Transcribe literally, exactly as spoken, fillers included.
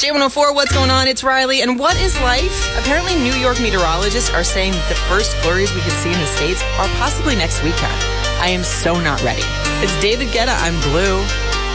J one oh four, what's going on? It's Riley. And what is life? Apparently, New York meteorologists are saying the first flurries we could see in the States are possibly next weekend. I am so not ready. It's David Guetta. I'm Blue.